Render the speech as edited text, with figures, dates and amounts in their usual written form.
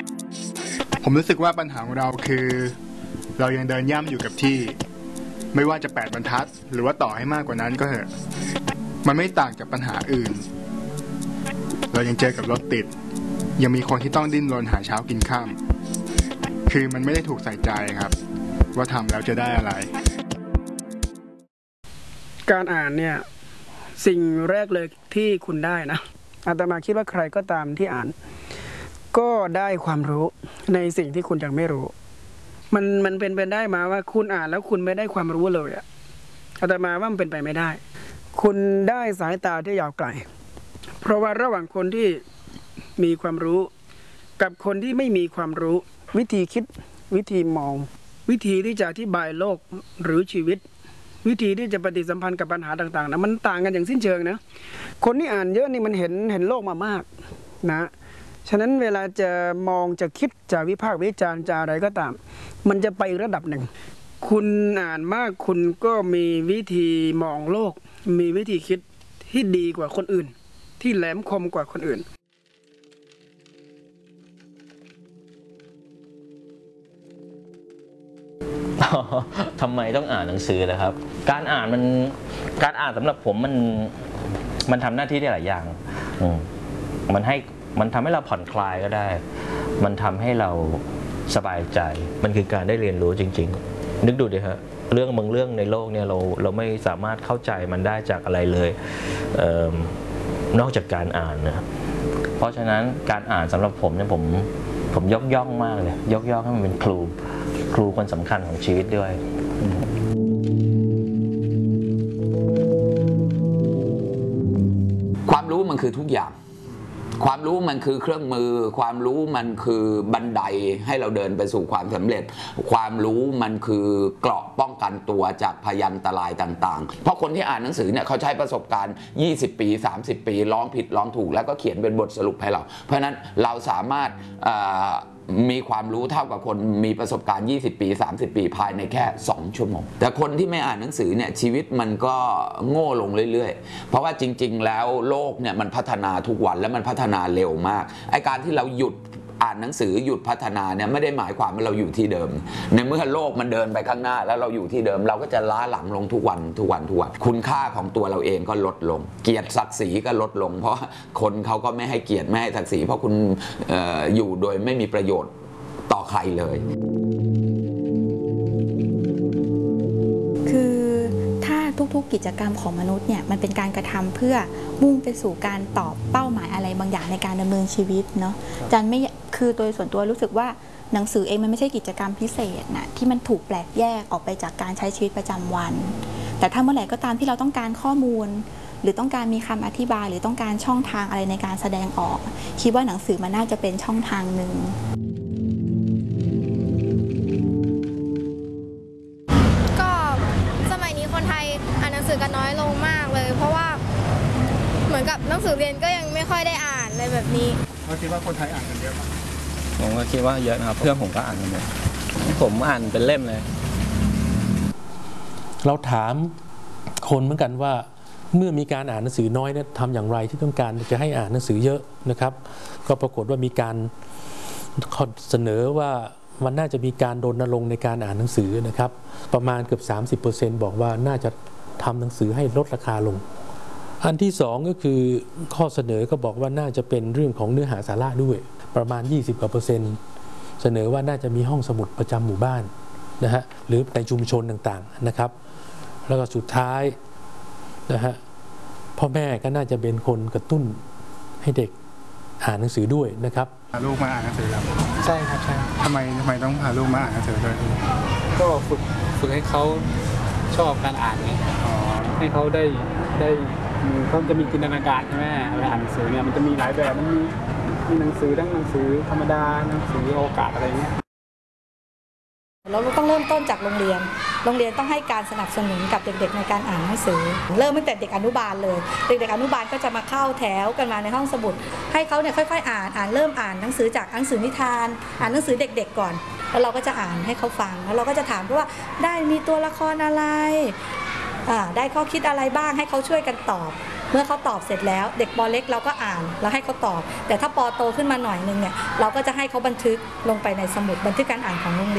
ผมรู้สึกว่าปัญหาของเราคือเรายังเดินย่ำอยู่กับที่ไม่ว่าจะ8 บรรทัดหรือว่าต่อให้มากกว่านั้นก็เถอะมันไม่ต่างจากปัญหาอื่นเรายังเจอกับรถติดยังมีคนที่ต้องดิ้นรนหาเช้ากินค่ำคือมันไม่ได้ถูกใส่ใจครับว่าทำแล้วจะได้อะไรการอ่านเนี่ยสิ่งแรกเลยที่คุณได้นะอาตมาคิดว่าใครก็ตามที่อ่านก็ได้ความรู้ในสิ่งที่คุณยังไม่รู้มันเป็นไปได้มาว่าคุณอ่านแล้วคุณไม่ได้ความรู้เลยอะอาตมาว่ามันเป็นไปไม่ได้คุณได้สายตาที่ยาวไกลเพราะว่าระหว่างคนที่มีความรู้กับคนที่ไม่มีความรู้วิธีคิดวิธีมองวิธีที่จะอธิบายโลกหรือชีวิตวิธีที่จะปฏิสัมพันธ์กับปัญหาต่างๆนะมันต่างกันอย่างสิ้นเชิงนะคนที่อ่านเยอะนี่มันเห็นโลกมามากนะฉะนั้นเวลาจะมองจะคิดจะวิพากษ์วิจารณ์จะอะไรก็ตามมันจะไประดับหนึ่งคุณอ่านมากคุณก็มีวิธีมองโลกมีวิธีคิดที่ดีกว่าคนอื่นที่แหลมคมกว่าคนอื่นทำไมต้องอ่านหนังสือล่ะครับการอ่านสำหรับผมมันทำหน้าที่ได้หลายอย่างมันทำให้เราผ่อนคลายก็ได้มันทำให้เราสบายใจมันคือการได้เรียนรู้จริงๆนึกดูดิฮะเรื่องบางเรื่องในโลกเนี่ยเราไม่สามารถเข้าใจมันได้จากอะไรเลยนอกจากการอ่านนะเพราะฉะนั้นการอ่านสำหรับผมเนี่ยผมยกย่องมากเลยยกย่องให้มันเป็นครูคนสำคัญของชีวิตด้วยความรู้มันคือทุกอย่างความรู้มันคือเครื่องมือความรู้มันคือบันไดให้เราเดินไปสู่ความสำเร็จความรู้มันคือเกราะป้องกันตัวจากพยันตรายต่างๆเพราะคนที่อ่านหนังสือเนี่ยเขาใช้ประสบการณ์20 ปี30 ปีร้องผิดร้องถูกแล้วก็เขียนเป็นบทสรุปให้เราเพราะฉะนั้นเราสามารถมีความรู้เท่ากับคนมีประสบการณ์20 ปี30 ปีภายในแค่2 ชั่วโมงแต่คนที่ไม่อ่านหนังสือเนี่ยชีวิตมันก็โง่ลงเรื่อยๆเพราะว่าจริงๆแล้วโลกเนี่ยมันพัฒนาทุกวันและมันพัฒนาเร็วมากไอ้การที่เราหยุดอ่านหนังสือหยุดพัฒนาเนี่ยไม่ได้หมายความว่าเราอยู่ที่เดิมในเมื่อโลกมันเดินไปข้างหน้าแล้วเราอยู่ที่เดิมเราก็จะล้าหลังลงทุกวันคุณค่าของตัวเราเองก็ลดลงเกียรติศักดิ์ศรีก็ลดลงเพราะคนเขาก็ไม่ให้เกียรติไม่ให้ศักดิ์ศรีเพราะคุณอยู่โดยไม่มีประโยชน์ต่อใครเลยคือถ้าทุกๆกิจกรรมของมนุษย์เนี่ยมันเป็นการกระทำเพื่อมุ่งไปสู่การตอบเป้าหมายอะไรบางอย่างในการดำเนินชีวิตเนาะจันไม่คือโดยส่วนตัวรู้สึกว่าหนังสือเองมันไม่ใช่กิจกรรมพิเศษนะที่มันถูกแปลกแยกออกไปจากการใช้ชีวิตประจำวันแต่ถ้าเมื่อไหร่ก็ตามที่เราต้องการข้อมูลหรือต้องการมีคำอธิบายหรือต้องการช่องทางอะไรในการแสดงออกคิดว่าหนังสือมันน่าจะเป็นช่องทางหนึ่งกันน้อยลงมากเลยเพราะว่าเหมือนกับหนังสือเรียนก็ยังไม่ค่อยได้อ่านอะไรแบบนี้เราคิดว่าคนไทยอ่านกันเยอะไหมผมก็คิดว่าเยอะนะครับเพื่อนผมก็อ่านกันหมดผมอ่านเป็นเล่มเลยเราถามคนเหมือนกันว่าเมื่อมีการอ่านหนังสือน้อยเนี่ยทำอย่างไรที่ต้องการจะให้อ่านหนังสือเยอะนะครับก็ปรากฏว่ามีการเสนอว่ามันน่าจะมีการรณรงค์ในการอ่านหนังสือนะครับประมาณเกือบ 30% บอกว่าน่าจะทำหนังสือให้ลดราคาลงอันที่สองก็คือข้อเสนอก็บอกว่าน่าจะเป็นเรื่องของเนื้อหาสาระด้วยประมาณ20%เสนอว่าน่าจะมีห้องสมุดประจำหมู่บ้านนะฮะหรือในชุมชนต่างๆนะครับแล้วก็สุดท้ายนะฮะพ่อแม่ก็น่าจะเป็นคนกระตุ้นให้เด็กอ่านหนังสือด้วยนะครับพาลูกมาอ่านหนังสือครับใช่ครับใช่ทำไมต้องพาลูกมาอ่านหนังสือด้วยก็ฝึกให้เขาชอบการอ่านไงให้เขาได้เขาจะมีจินตนาการใช่ไหมเวลาอ่านหนังสือเนี่ยมันจะมีหลายแบบมันมีหนังสือทั้งหนังสือธรรมดาหนังสือโอกาสอะไรเงี้ยเราต้องเริ่มต้นจากโรงเรียนต้องให้การสนับสนุนกับเด็กๆในการอ่านหนังสือเริ่มตั้งแต่เด็กอนุบาลเลยเด็กๆอนุบาลก็จะมาเข้าแถวกันมาในห้องสมุดให้เขาเนี่ยค่อยๆอ่านเริ่มอ่านหนังสือจากหนังสือนิทานอ่านหนังสือเด็กๆก่อนแล้วเราก็จะอ่านให้เขาฟังแล้วเราก็จะถามว่าได้มีตัวละครอะไรได้ข้อคิดอะไรบ้างให้เขาช่วยกันตอบเมื่อเขาตอบเสร็จแล้วเด็กป.เล็กเราก็อ่านแล้วให้เขาตอบ แต่ถ้าป.โตขึ้นมาหน่อยนึงเนี่ยเราก็จะให้เขาบันทึกลงไปในสมุดบันทึกการอ่านของโรงเรียน